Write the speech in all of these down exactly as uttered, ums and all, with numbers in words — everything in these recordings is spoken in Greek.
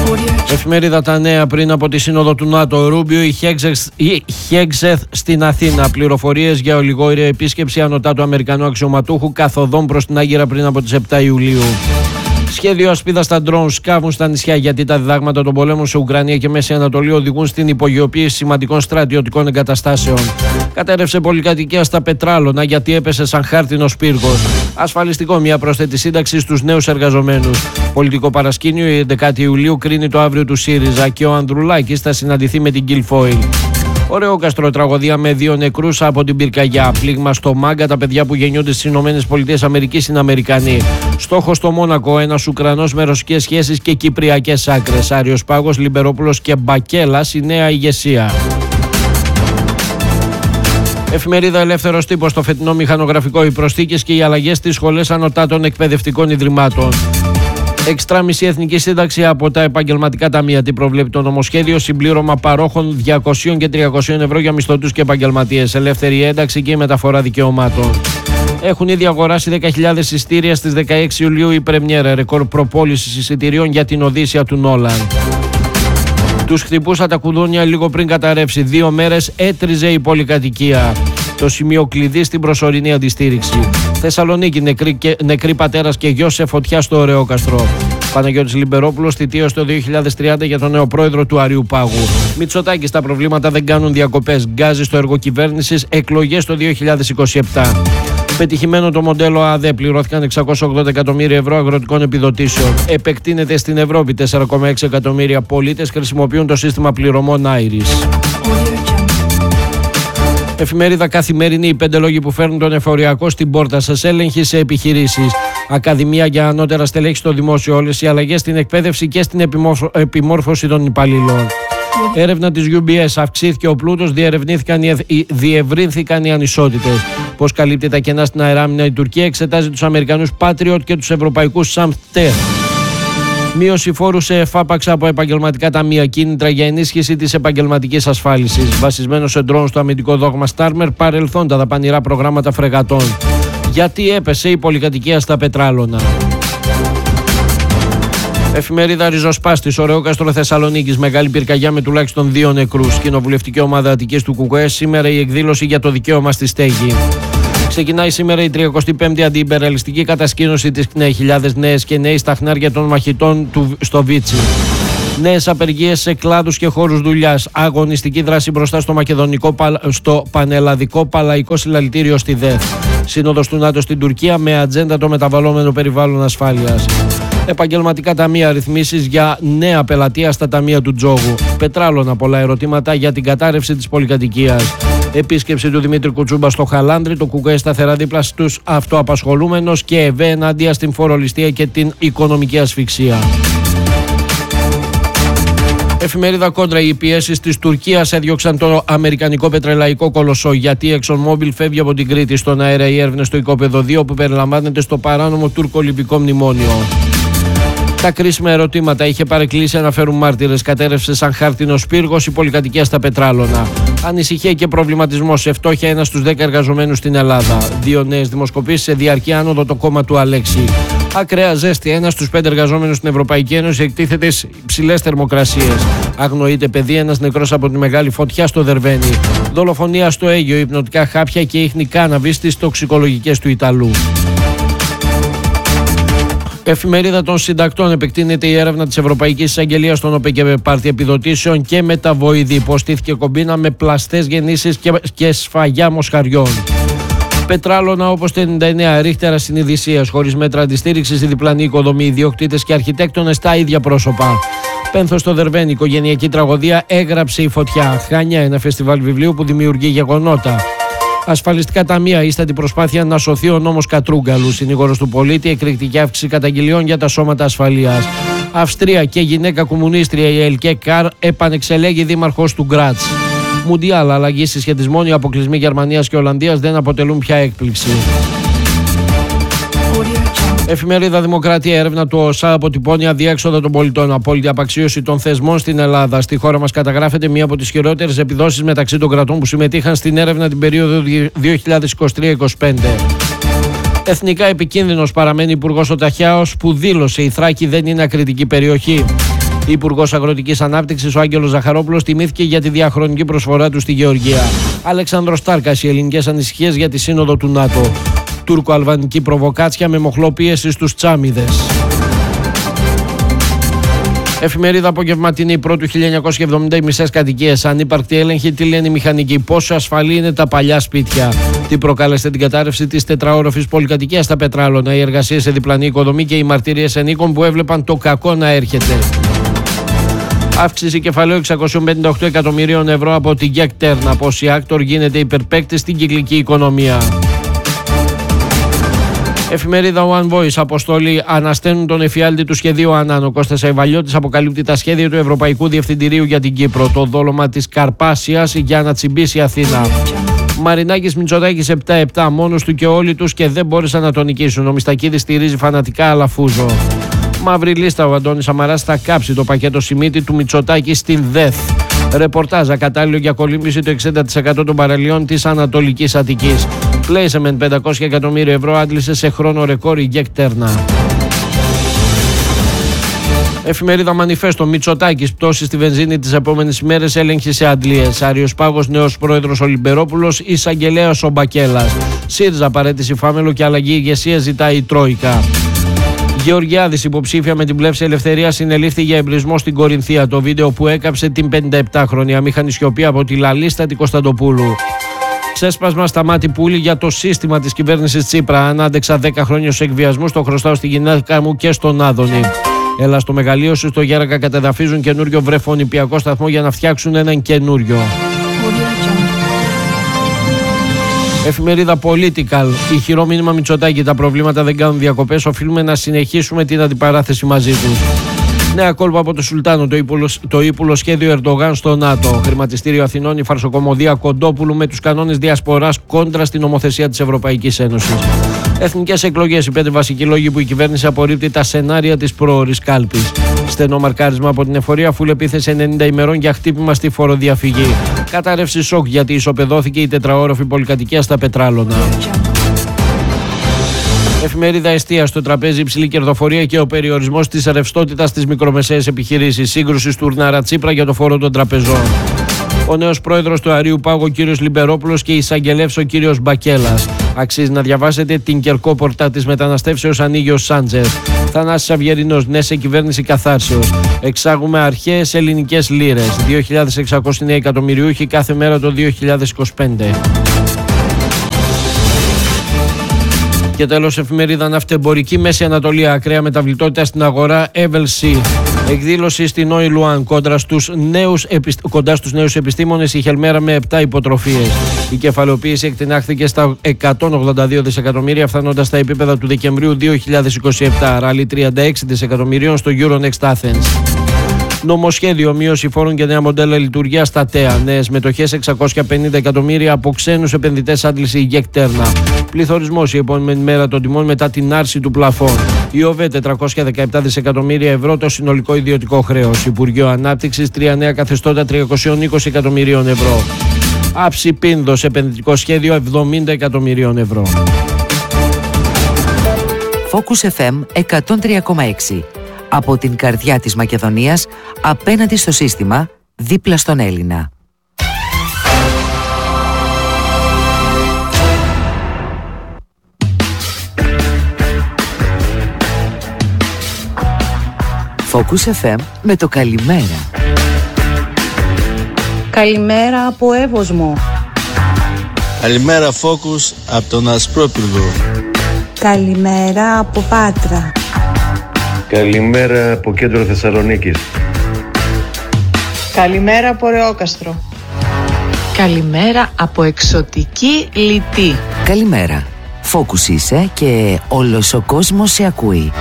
Εφημερίδα Τα Νέα. Πριν από τη σύνοδο του ΝΑΤΟ, Ρούμπιο η Χέγγσεθ στην Αθήνα. Πληροφορίες για ολιγόρια επίσκεψη ανωτάτου Αμερικανού αξιωματούχου καθοδόν προς την Άγκυρα πριν από τις επτά Ιουλίου. Σχέδιο ασπίδα στα ντρόουν σκάβουν στα νησιά, γιατί τα διδάγματα των πολέμων σε Ουκρανία και Μέση Ανατολή οδηγούν στην υπογειοποίηση σημαντικών στρατιωτικών εγκαταστάσεων. Κατέρευσε πολυκατοικία στα Πετράλωνα, γιατί έπεσε σαν χάρτινος πύργος. Ασφαλιστικό, μια πρόσθετη σύνταξη στους νέους εργαζομένους. Πολιτικό παρασκήνιο, η έντεκα Ιουλίου κρίνει το αύριο του ΣΥΡΙΖΑ και ο Ανδρουλάκης θα συναντηθεί με την Γκιλφόιλ. Ωραιόκαστρο, τραγωδία με δύο νεκρούς από την πυρκαγιά. Πλήγμα στο Μάγκα, τα παιδιά που γεννιούνται στις ΗΠΑ είναι Αμερικανοί. Στόχος στο Μόνακο, ένας Ουκρανός με ρωσικές σχέσεις και κυπριακές άκρες. Άριος Πάγος, Λιμπερόπουλος και Μπακέλας, η νέα ηγεσία. Εφημερίδα Ελεύθερος Τύπος. Στο φετινό μηχανογραφικό, οι προσθήκες και οι αλλαγές στις σχολές ανωτάτων εκπαιδευτικών ιδρυμάτων. Εξτρά μισή εθνική σύνταξη από τα επαγγελματικά ταμεία. Τι προβλέπει το νομοσχέδιο? Συμπλήρωμα παρόχων διακόσια και τριακόσια ευρώ για μισθωτούς και επαγγελματίες. Ελεύθερη ένταξη και η μεταφορά δικαιωμάτων. Έχουν ήδη αγοράσει δέκα χιλιάδες εισιτήρια στις δεκαέξι Ιουλίου η πρεμιέρα. Ρεκόρ προπόλησης εισιτηρίων για την Οδύσσεια του Νόλαν. Τους χτυπούσα τα κουδούνια λίγο πριν καταρρεύσει. Δύο μέρες έτριζε η πολυκατοικία. Το σημείο κλειδί στην προσωρινή αντιστήριξη. Θεσσαλονίκη, νεκρή, και, νεκρή πατέρας και γιος σε φωτιά στο Ωραιόκαστρο. Παναγιώτης Λιμπερόπουλος, θητείος το δύο χιλιάδες τριάντα για τον νέο πρόεδρο του Αριού Πάγου. Μητσοτάκης, τα προβλήματα δεν κάνουν διακοπές. Γκάζι στο έργο κυβέρνησης, εκλογές το δύο χιλιάδες είκοσι επτά. Πετυχημένο το μοντέλο ΑΔΕ, πληρώθηκαν εξακόσια ογδόντα εκατομμύρια ευρώ αγροτικών επιδοτήσεων. Επεκτείνεται στην Ευρώπη, τέσσερα κόμμα έξι εκατομμύρια πολίτες χρησιμοποιούν το σύστημα πληρωμών Άιρις. Εφημερίδα Καθημερινή. Οι πέντε λόγοι που φέρνουν τον εφοριακό στην πόρτα σας. Έλεγχη σε επιχειρήσεις. Ακαδημία για ανώτερα στελέχη στο δημόσιο. Όλες οι αλλαγές στην εκπαίδευση και στην επιμόρφωση των υπαλλήλων. Έρευνα της γιου μπι ες. Αυξήθηκε ο πλούτος, διερευνήθηκαν οι, διευρύνθηκαν οι ανισότητες. Πώς καλύπτει τα κενά στην αεράμινα η Τουρκία? Εξετάζει τους Αμερικανούς Patriot και τους Ευρωπαϊκούς Σαμτέρ. Μείωση φόρου σε εφάπαξ από επαγγελματικά ταμεία. Κίνητρα για ενίσχυση της επαγγελματικής ασφάλισης. Βασισμένο σε ντρόουν στο αμυντικό δόγμα Στάρμερ, παρελθόν τα δαπανηρά προγράμματα φρεγατών. Γιατί έπεσε η πολυκατοικία στα Πετράλωνα. Εφημερίδα Ριζοσπάστης. Ωραιόκαστρο Θεσσαλονίκης. Μεγάλη πυρκαγιά με τουλάχιστον δύο νεκρούς. Κοινοβουλευτική ομάδα Αττικής του ΚΚΕ. Σήμερα η εκδήλωση για το δικαίωμα στη στέγη. Ξεκινάει σήμερα η τριακοστή πέμπτη αντιυμπεραλιστική κατασκήνωση της ΚΝΕ. Χιλιάδες νέες και νέοι στα χνάρια των μαχητών του στο Βίτσι. Νέες απεργίες σε κλάδους και χώρους δουλειάς. Αγωνιστική δράση μπροστά στο, μακεδονικό, στο πανελλαδικό παλαϊκό συλλαλητήριο στη ΔΕΘ. Σύνοδος του ΝΑΤΟ στην Τουρκία με ατζέντα το μεταβαλλόμενο περιβάλλον ασφάλειας. Επαγγελματικά ταμεία, ρυθμίσεις για νέα πελατεία στα ταμεία του Τζόγου. Πετράλωνα, πολλά ερωτήματα για την κατάρρευση της πολυκατοικίας. Επίσκεψη του Δημήτρη Κουτσούμπα στο Χαλάνδρι, το ΚΚΕ σταθερά δίπλα στους αυτοαπασχολούμενους και ΕΒΕ ενάντια στην φορολιστία και την οικονομική ασφυξία. Εφημερίδα Κόντρα. Οι πιέσεις της Τουρκίας έδιωξαν το αμερικανικό πετρελαϊκό κολοσσό. Γιατί η ExxonMobil φεύγει από την Κρήτη? Στον αέρα οι έρευνες στο οικόπεδο δύο που περιλαμβάνεται στο παράνομο τουρκο-λιβικό μνημόνιο. Τα κρίσιμα ερωτήματα. Είχε παρεκκλήσει, αναφέρουν μάρτυρες. Κατέρευσε σαν χάρτινος πύργος η πολυκατοικία στα Πετράλωνα. Ανησυχία και προβληματισμός. Σε φτώχεια, ένας στους δέκα εργαζομένους στην Ελλάδα. Δύο νέες δημοσκοπήσεις σε διαρκή άνοδο το κόμμα του Αλέξη. Ακραία ζέστη. Ένας στους πέντε εργαζόμενους στην Ευρωπαϊκή Ένωση εκτίθεται σε υψηλές θερμοκρασίες. Αγνοείται παιδί. Ένας νεκρός από τη μεγάλη φωτιά στο Δερβένι. Δολοφονία στο Αίγιο. Υπνοτικά χάπια και ίχνη κάναβη στις τοξικολογικές του Ιταλού. Εφημερίδα των Συντακτών. Επεκτείνεται η έρευνα της Ευρωπαϊκής Εισαγγελίας στον ΟΠΕ και πάρτι επιδοτήσεων και μεταβοηδή. Υποστήθηκε κομπίνα με πλαστές γεννήσεις και, και σφαγιά μοσχαριών. Πετράλωνα όπως το ενενήντα εννέα, ρίχτερα συνειδησίας. Χωρίς μέτρα αντιστήριξης, η διπλανή οικοδομή, ιδιοκτήτες και αρχιτέκτονες τα ίδια πρόσωπα. Πένθος στο Δερβένι, οικογενειακή τραγωδία, έγραψε η φωτιά. Χανιά, ένα φεστιβάλ βιβλίου που δημιουργεί γεγονότα. Ασφαλιστικά ταμεία, ίστατη προσπάθεια να σωθεί ο νόμος Κατρούγκαλου. Συνήγορος του πολίτη, εκρηκτική αύξηση καταγγελιών για τα σώματα ασφαλείας. Αυστρία και γυναίκα κομμουνίστρια, η Ελκέ Καρ, επανεξελέγει δήμαρχος του Γκράτς. Μουντιάλ, αλλαγή συσχετισμών, οι αποκλεισμοί Γερμανίας και Ολλανδίας δεν αποτελούν πια έκπληξη. Εφημερίδα Δημοκρατία. Έρευνα του ΟΣΑ αποτυπώνει αδιέξοδο των πολιτών. Απόλυτη απαξίωση των θεσμών στην Ελλάδα. Στη χώρα μας καταγράφεται μία από τις χειρότερες επιδόσεις μεταξύ των κρατών που συμμετείχαν στην έρευνα την περίοδο δύο χιλιάδες είκοσι τρία είκοσι πέντε. Εθνικά επικίνδυνος παραμένει υπουργός ο Ταχιάος, που δήλωσε η Θράκη δεν είναι ακριτική περιοχή. Υπουργός Αγροτικής Ανάπτυξης ο Άγγελος Ζαχαρόπουλος τιμήθηκε για τη διαχρονική προσφορά του στη Γεωργία. Αλεξάνδρος Τάρκας, οι ελληνικές ανησυχίες για τη σύνοδο του ΝΑΤΟ. Τούρκο-αλβανική προβοκάτσια με μοχλό πίεση στους Τσάμιδες. Εφημερίδα Απογευματινή πρώτου χίλια εννιακόσια εβδομήντα. Οι μισές κατοικίες ανύπαρκτη έλεγχη. Τι λένε οι μηχανικοί? Πόσο ασφαλή είναι τα παλιά σπίτια? Τι προκάλεσε την κατάρρευση της τετραόροφης πολυκατοικίας στα Πετράλωνα? Οι εργασίες σε διπλανή οικοδομή και οι μαρτυρίες ενίκων που έβλεπαν το κακό να έρχεται. Αύξηση κεφαλαίου εξακόσια πενήντα οκτώ εκατομμυρίων ευρώ από την Γεκτέρνα. Πως η Άκτορ γίνεται υπερπαίκτης στην κυκλική οικονομία. Εφημερίδα One Voice. Αποστολή ανασταίνουν τον εφιάλτη του σχεδίου Ανάν. Ο Κώστας Αϊβαλιώτης αποκαλύπτει τα σχέδια του Ευρωπαϊκού Διευθυντηρίου για την Κύπρο. Το δόλωμα της Καρπάσιας για να τσιμπήσει η Αθήνα. Μαρινάκης Μητσοτάκης επτά επτά. Μόνος του και όλοι τους και δεν μπόρεσαν να τον νικήσουν. Ο Μιστακίδης στηρίζει φανατικά Αλαφούζο. Μαύρη λίστα. Ο Αντώνης Σαμαράς θα κάψει το πακέτο Σιμίτη του Μητσοτάκη στην ΔΕΘ. Ρεπορτάζ. Ακατάλληλο για κολύμβηση το εξήντα τοις εκατό των παραλίων της Ανατολικής Αττικής. Placement πεντακόσια εκατομμύρια ευρώ άντλησε σε χρόνο ρεκόρ η Γεκτέρνα. Εφημερίδα Μανιφέστο. Μητσοτάκης, πτώση στη βενζίνη τις επόμενες ημέρες, έλεγχη σε αντλίες. Άριος Πάγος, νέος πρόεδρος ο Λιμπερόπουλος, εισαγγελέας ο Μπακέλας. ΣΥΡΙΖΑ, παρέτηση Φάμελο και αλλαγή ηγεσία ζητάει η Τρόικα. Γεωργιάδης, υποψήφια με την Πλεύση Ελευθερία, συνελήφθη για εμπρισμό στην Κορινθία. Το βίντεο που έκαψε την πενηνταεπτάχρονη αμήχανη σιωπή από τη Λαλίστατη Κωνσταντοπούλου. Ξέσπασμα στα μάτι Πούλη για το σύστημα της κυβέρνησης Τσίπρα. Αν άντεξα δέκα χρόνια σε εκβιασμούς, το χρωστάω στη γυναίκα μου και στον Άδωνη. Έλα στο μεγαλείο σου, στο Γέρακα κατεδαφίζουν καινούριο βρεφονιπιακό σταθμό για να φτιάξουν έναν καινούριο. Εφημερίδα Political. Ηχηρό μήνυμα Μητσοτάκη. Τα προβλήματα δεν κάνουν διακοπές. Οφείλουμε να συνεχίσουμε την αντιπαράθεση μαζί τους. Νέα κόλπα από το Σουλτάνο. Το ύπουλο, το ύπουλο σχέδιο Ερντογάν στο ΝΑΤΟ. Χρηματιστήριο Αθηνών. Η φαρσοκομωδία Κοντόπουλου με τους κανόνες διασποράς κόντρα στην νομοθεσία της Ευρωπαϊκής Ένωσης. Εθνικές εκλογές. Οι πέντε βασικοί λόγοι που η κυβέρνηση απορρίπτει τα σενάρια της πρόωρης κάλπης. Στενό μαρκάρισμα από την εφορία. Φουλ επίθεση ενενήντα ημερών για χτύπημα στη φοροδιαφυγή. Κατάρρευση σοκ γιατί ισοπεδώθηκε η τετραόροφη πολυκατοικία στα Πετράλωνα. Εφημερίδα Εστία. Στο τραπέζι υψηλή κερδοφορία και ο περιορισμός της ρευστότητας στις μικρομεσαίες επιχειρήσεις. Σύγκρουση Στουρνάρα Τσίπρα για το φόρο των τραπεζών. Ο νέος πρόεδρος του Αρείου Πάγου, ο κύριος Λιμπερόπουλος, και εισαγγελεύς ο κύριος Μπακέλας. Αξίζει να διαβάσετε την κερκόπορτα της μεταναστεύσεως, ανοίγει ο Σάντζερ. Θανάσης Αυγερινός, ναι σε κυβέρνηση καθάρσεως. Εξάγουμε αρχαίες ελληνικές λίρες. δύο χιλιάδες εξακόσιοι νέοι εκατομμυριούχοι κάθε μέρα το δύο χιλιάδες είκοσι πέντε. Και τέλος, εφημερίδα Ναυτεμπορική. Μέση Ανατολή. Ακραία μεταβλητότητα στην αγορά Εύελσι. Εκδήλωση στην Όι Λουάν κοντά στους νέους, κοντά στους νέους επιστήμονες. Η Χελμέρα με επτά υποτροφίες. Η κεφαλαιοποίηση εκτινάχθηκε στα εκατόν ογδόντα δύο δισεκατομμύρια, φτάνοντας στα επίπεδα του Δεκεμβρίου δύο χιλιάδες είκοσι επτά. Ράλι τριάντα έξι δισεκατομμυρίων στο Euronext Athens. Νομοσχέδιο μείωση φόρων και νέα μοντέλα λειτουργία στα ΤΕΑ. Νέες μετοχές εξακόσια πενήντα εκατομμύρια από ξένους επενδυτές άντλησε η Γεκτέρνα. Πληθωρισμός η επόμενη μέρα των τιμών μετά την άρση του πλαφών. Η ΟΒΕ τετρακόσια δεκαεπτά δισεκατομμύρια ευρώ το συνολικό ιδιωτικό χρέος. Υπουργείο Ανάπτυξης τρία νέα καθεστώτα τριακόσια είκοσι εκατομμυρίων ευρώ. Άψη Πίνδος επενδυτικό σχέδιο εβδομήντα εκατομμυρίων ευρώ. Focus εφ εμ εκατόν τρία κόμμα έξι. Από την καρδιά της Μακεδονίας, απέναντι στο σύστημα, δίπλα στον Έλληνα. Focus εφ εμ με το καλημέρα. Καλημέρα από Εύωσμο. Καλημέρα Focus από τον Ασπρόπυργο. Καλημέρα από Πάτρα. Καλημέρα από κέντρο Θεσσαλονίκης. Καλημέρα από Ρεόκαστρο. Καλημέρα από εξωτική Λιτή. Καλημέρα. Focus είσαι και όλος ο κόσμος σε ακούει.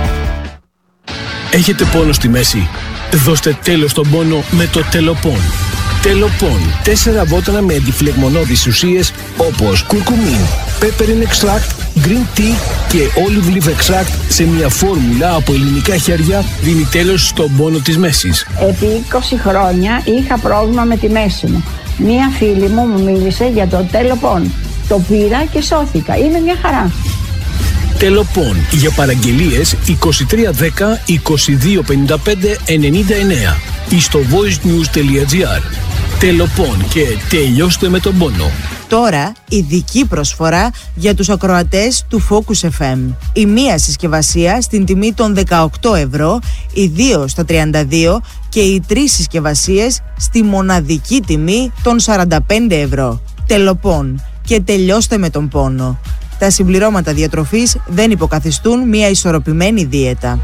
Έχετε πόνο στη μέση? Δώστε τέλος στον πόνο με το Τελοπών. Τελοπών. Τέσσερα βότανα με αντιφλεγμονώδεις ουσίες όπως κουρκουμίν, peppermint extract, green tea και olive leaf extract σε μια φόρμουλα από ελληνικά χέρια δίνει τέλος στον πόνο της μέσης. Επί είκοσι χρόνια είχα πρόβλημα με τη μέση μου. Μία φίλη μου μου μίλησε για το Τελοπών. Το πήρα και σώθηκα. Είναι μια χαρά. Τελοπών. Για παραγγελίες είκοσι τρία δέκα είκοσι δύο πενήντα πέντε ενενήντα εννέα ή στο voicenews.gr. Τελοπών και τελειώστε με τον πόνο. Τώρα ειδική προσφορά για τους ακροατές του Focus εφ εμ. Η μία συσκευασία στην τιμή των δεκαοκτώ ευρώ, οι δύο στα τριάντα δύο και οι τρεις συσκευασίες στη μοναδική τιμή των σαράντα πέντε ευρώ. Τελοπών και τελειώστε με τον πόνο. Τα συμπληρώματα διατροφής δεν υποκαθιστούν μια ισορροπημένη δίαιτα.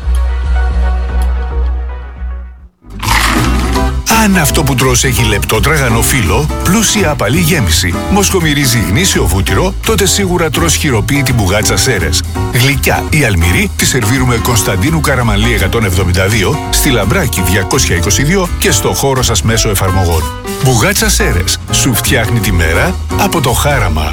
Αν αυτό που τρως έχει λεπτό τραγανό φύλλο, πλούσια απαλή γέμιση, μοσχομυρίζει γνήσιο βούτυρο, τότε σίγουρα τρως χειροποίητη μπουγάτσα Σέρες. Γλυκιά ή αλμυρή τη σερβίρουμε Κωνσταντίνου Καραμανλή εκατόν εβδομήντα δύο, στη Λαμπράκη διακόσια είκοσι δύο και στο χώρο σας μέσω εφαρμογών. Μπουγάτσα Σέρες, σου φτιάχνει τη μέρα από το χάραμα.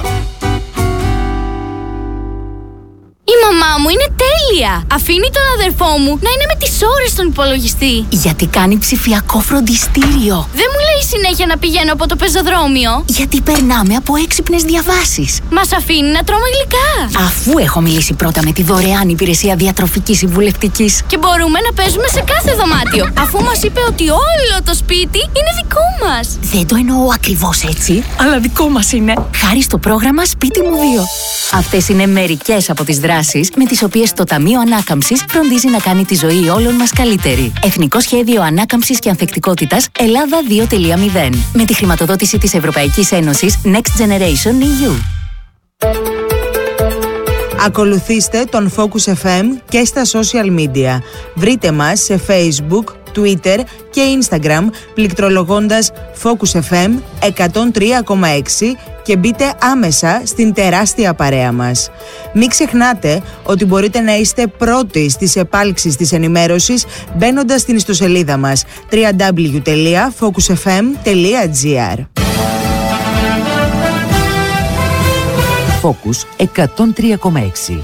Η μαμά μου είναι τέλεια! Αφήνει τον αδερφό μου να είναι με τις ώρες στον υπολογιστή. Γιατί κάνει ψηφιακό φροντιστήριο. Δεν μου λέει συνέχεια να πηγαίνω από το πεζοδρόμιο. Γιατί περνάμε από έξυπνες διαβάσεις. Μας αφήνει να τρώμε γλυκά. Αφού έχω μιλήσει πρώτα με τη δωρεάν υπηρεσία διατροφικής συμβουλευτικής. Και μπορούμε να παίζουμε σε κάθε δωμάτιο. Αφού μας είπε ότι όλο το σπίτι είναι δικό μας. Δεν το εννοώ ακριβώς έτσι, αλλά δικό μας είναι. Χάρη στο πρόγραμμα Σπίτι μου δύο. Αυτές είναι μερικές από τις δράσεις με τις οποίες το Ταμείο Ανάκαμψης φροντίζει να κάνει τη ζωή όλων μας καλύτερη. Εθνικό Σχέδιο Ανάκαμψης και Ανθεκτικότητας Ελλάδα δύο τελεία μηδέν. Με τη χρηματοδότηση της Ευρωπαϊκής Ένωσης Next Generation ι γιου. Ακολουθήστε τον Focus εφ εμ και στα social media. Βρείτε μας σε Facebook, Twitter και Instagram πληκτρολογώντας Focus εφ εμ εκατόν τρία κόμμα έξι και μπείτε άμεσα στην τεράστια παρέα μας. Μην ξεχνάτε ότι μπορείτε να είστε πρώτοι στις επάλξεις της ενημέρωσης μπαίνοντας στην ιστοσελίδα μας double-u double-u double-u τελεία focus f m τελεία g r. Focus εκατόν τρία κόμμα έξι.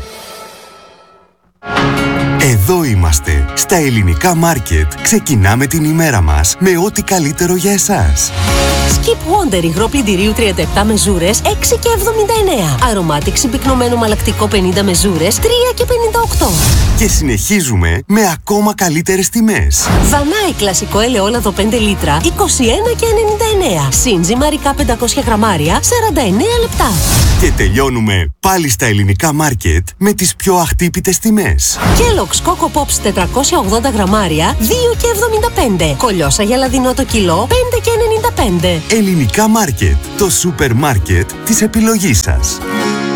Εδώ είμαστε, στα ελληνικά μάρκετ. Ξεκινάμε την ημέρα μας με ό,τι καλύτερο για εσάς. Skip Wonder υγρό πλυντηρίου τριάντα επτά μεζούρες έξι και εβδομήντα εννέα. Αρωμάτικ συμπυκνωμένο μαλακτικό πενήντα μεζούρες τρία και πενήντα οκτώ. Και συνεχίζουμε με ακόμα καλύτερες τιμές. Δανάη κλασικό ελαιόλαδο πέντε λίτρα είκοσι ένα και ενενήντα εννέα. Σύντζι μαρικά πεντακόσια γραμμάρια σαράντα εννέα λεπτά. Και τελειώνουμε πάλι στα ελληνικά μάρκετ με τις πιο αχτύπητες τιμές. Kellogg's Coco Pops τετρακόσια ογδόντα γραμμάρια δύο και εβδομήντα πέντε. Κολιόσα γελαδινό το κιλό πέντε και ενενήντα πέντε. Ελληνικά μάρκετ, το σούπερ μάρκετ της επιλογής σας.